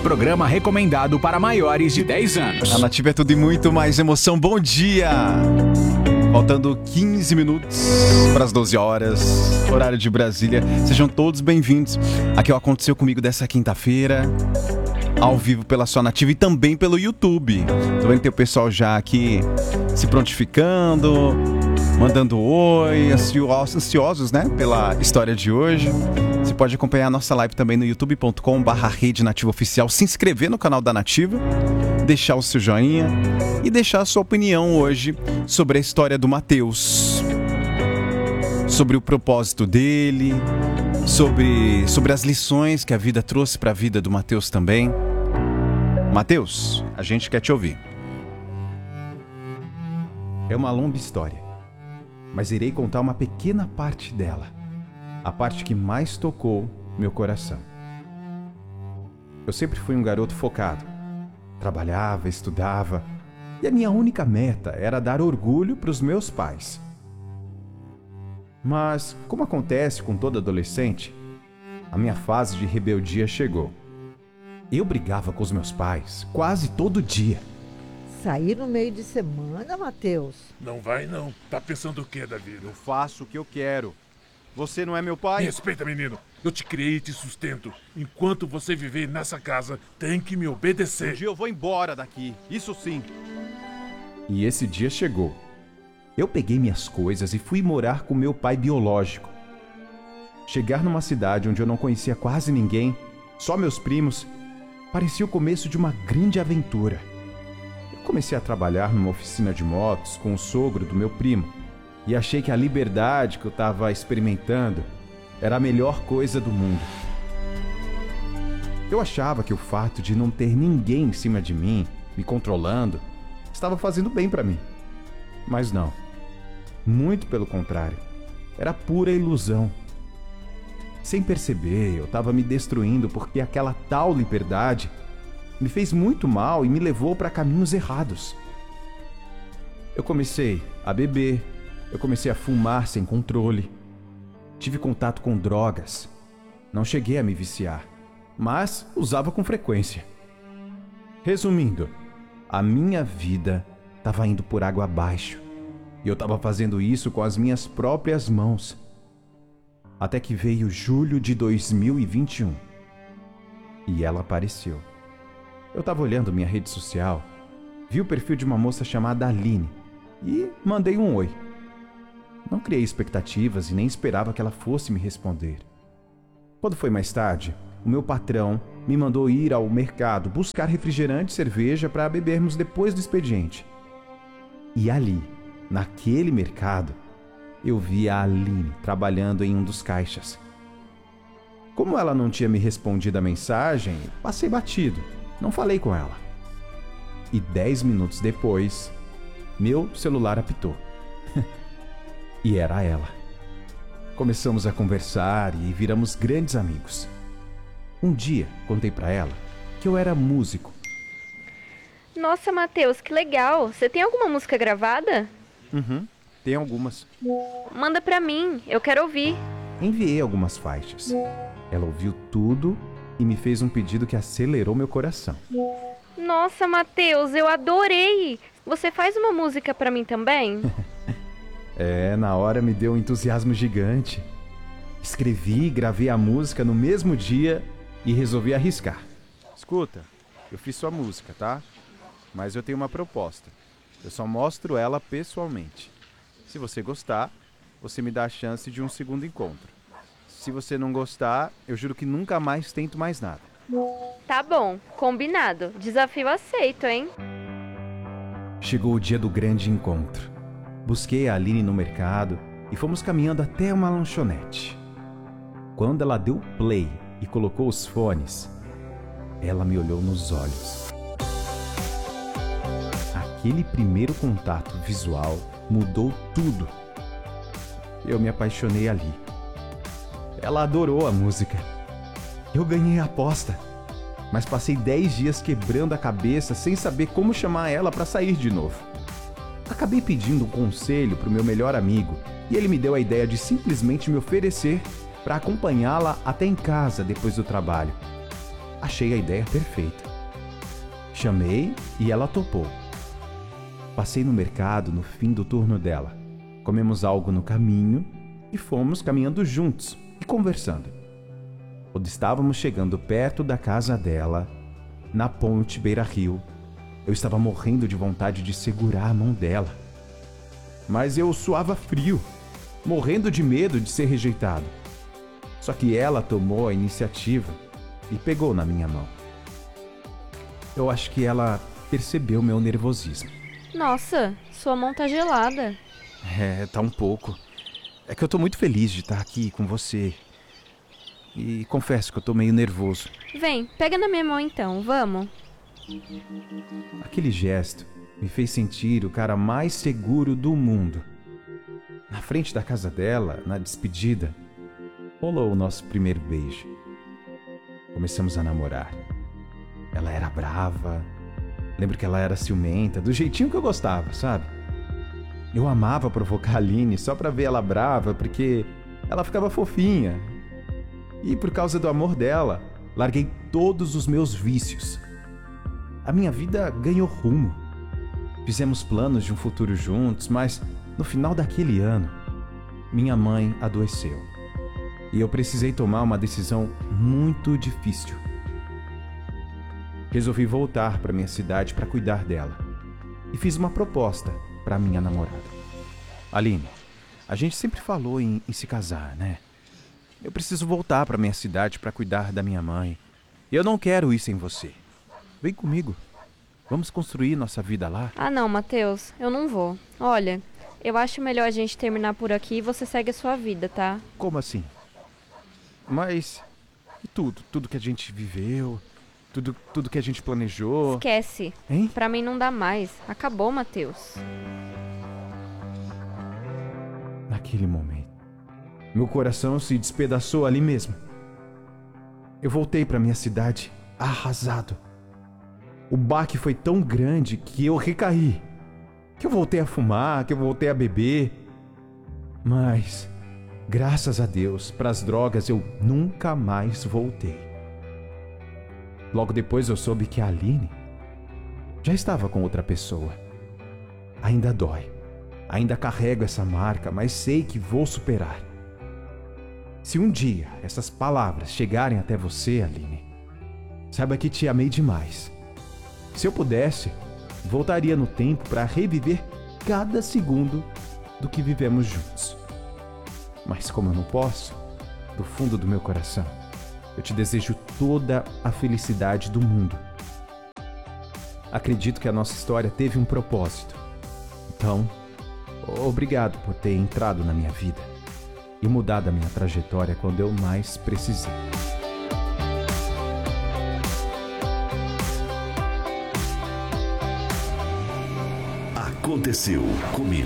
programa recomendado para maiores de 10 anos. A Nativa é tudo e muito mais emoção. Bom dia! Faltando 15 minutos para as 12 horas, horário de Brasília. Sejam todos bem-vindos. Aqui é o Aconteceu Comigo dessa quinta-feira, ao vivo pela sua Nativa e também pelo YouTube. Tô vendo que tem o pessoal já aqui se prontificando, mandando oi, ansiosos, né, pela história de hoje. Você pode acompanhar a nossa live também no youtube.com/Rede Nativa Oficial, se inscrever no canal da Nativa, deixar o seu joinha e deixar a sua opinião hoje sobre a história do Mateus, sobre o propósito dele, sobre as lições que a vida trouxe para a vida do Mateus também. Mateus, a gente quer te ouvir. É uma longa história, mas irei contar uma pequena parte dela, a parte que mais tocou meu coração. Eu sempre fui um garoto focado. Trabalhava, estudava, e a minha única meta era dar orgulho para os meus pais. Mas, como acontece com todo adolescente, a minha fase de rebeldia chegou. Eu brigava com os meus pais quase todo dia. Sair no meio de semana, Mateus? Não vai não. Tá pensando o quê, Davi? Eu faço o que eu quero. Você não é meu pai? Me respeita, menino. Eu te criei e te sustento. Enquanto você viver nessa casa, tem que me obedecer. Um dia eu vou embora daqui, isso sim. E esse dia chegou. Eu peguei minhas coisas e fui morar com meu pai biológico. Chegar numa cidade onde eu não conhecia quase ninguém, só meus primos, parecia o começo de uma grande aventura. Eu comecei a trabalhar numa oficina de motos com o sogro do meu primo e achei que a liberdade que eu estava experimentando era a melhor coisa do mundo. Eu achava que o fato de não ter ninguém em cima de mim, me controlando, estava fazendo bem para mim. Mas não. Muito pelo contrário. Era pura ilusão. Sem perceber, eu estava me destruindo porque aquela tal liberdade me fez muito mal e me levou para caminhos errados. Eu comecei a beber, eu comecei a fumar sem controle. Tive contato com drogas. Não cheguei a me viciar, mas usava com frequência. Resumindo, a minha vida estava indo por água abaixo. E eu estava fazendo isso com as minhas próprias mãos. Até que veio julho de 2021. E ela apareceu. Eu estava olhando minha rede social, vi o perfil de uma moça chamada Aline e mandei um oi. Não criei expectativas e nem esperava que ela fosse me responder. Quando foi mais tarde, o meu patrão me mandou ir ao mercado buscar refrigerante e cerveja para bebermos depois do expediente. E ali, naquele mercado, eu vi a Aline trabalhando em um dos caixas. Como ela não tinha me respondido a mensagem, passei batido, não falei com ela. E 10 minutos depois, meu celular apitou. E era ela. Começamos a conversar e viramos grandes amigos. Um dia, contei pra ela que eu era músico. Nossa, Mateus, que legal! Você tem alguma música gravada? Tem algumas. Manda pra mim, eu quero ouvir. Enviei algumas faixas. Ela ouviu tudo e me fez um pedido que acelerou meu coração. Nossa, Mateus, eu adorei! Você faz uma música pra mim também? Na hora me deu um entusiasmo gigante. Escrevi e gravei a música no mesmo dia e resolvi arriscar. Escuta, eu fiz sua música, tá? Mas eu tenho uma proposta. Eu só mostro ela pessoalmente. Se você gostar, você me dá a chance de um segundo encontro. Se você não gostar, eu juro que nunca mais tento mais nada. Tá bom, combinado. Desafio aceito, hein? Chegou o dia do grande encontro. Busquei a Aline no mercado e fomos caminhando até uma lanchonete. Quando ela deu play e colocou os fones, ela me olhou nos olhos. Aquele primeiro contato visual mudou tudo. Eu me apaixonei ali. Ela adorou a música. Eu ganhei a aposta, mas passei 10 dias quebrando a cabeça sem saber como chamar ela para sair de novo. Acabei pedindo um conselho para o meu melhor amigo e ele me deu a ideia de simplesmente me oferecer para acompanhá-la até em casa depois do trabalho. Achei a ideia perfeita. Chamei e ela topou. Passei no mercado no fim do turno dela. Comemos algo no caminho e fomos caminhando juntos e conversando. Quando estávamos chegando perto da casa dela, na ponte beira-rio, eu estava morrendo de vontade de segurar a mão dela. Mas eu suava frio, morrendo de medo de ser rejeitado. Só que ela tomou a iniciativa e pegou na minha mão. Eu acho que ela percebeu meu nervosismo. Nossa, sua mão tá gelada. Tá um pouco. É que eu tô muito feliz de estar aqui com você. E confesso que eu tô meio nervoso. Vem, pega na minha mão então, vamos. Aquele gesto me fez sentir o cara mais seguro do mundo. Na frente da casa dela, na despedida, rolou o nosso primeiro beijo. Começamos a namorar. Ela era brava. Lembro que ela era ciumenta, do jeitinho que eu gostava, sabe? Eu amava provocar a Aline só pra ver ela brava, porque ela ficava fofinha. E por causa do amor dela, larguei todos os meus vícios. A minha vida ganhou rumo. Fizemos planos de um futuro juntos, mas no final daquele ano, minha mãe adoeceu. E eu precisei tomar uma decisão muito difícil. Resolvi voltar para minha cidade para cuidar dela. E fiz uma proposta para minha namorada. Aline, a gente sempre falou em se casar, né? Eu preciso voltar para minha cidade para cuidar da minha mãe. E eu não quero ir sem você. Vem comigo. Vamos construir nossa vida lá? Ah não, Matheus, eu não vou. Olha, eu acho melhor a gente terminar por aqui e você segue a sua vida, tá? Como assim? Mas e tudo que a gente viveu, tudo que a gente planejou. Esquece. Hein? Pra mim não dá mais. Acabou, Matheus. Naquele momento, meu coração se despedaçou ali mesmo. Eu voltei para minha cidade arrasado. O baque foi tão grande que eu recaí. Que eu voltei a fumar, que eu voltei a beber. Mas, graças a Deus, para as drogas eu nunca mais voltei. Logo depois eu soube que a Aline já estava com outra pessoa. Ainda dói. Ainda carrego essa marca, mas sei que vou superar. Se um dia essas palavras chegarem até você, Aline, saiba que te amei demais. Se eu pudesse, voltaria no tempo para reviver cada segundo do que vivemos juntos. Mas como eu não posso, do fundo do meu coração, eu te desejo toda a felicidade do mundo. Acredito que a nossa história teve um propósito. Então, obrigado por ter entrado na minha vida e mudado a minha trajetória quando eu mais precisei. Aconteceu comigo.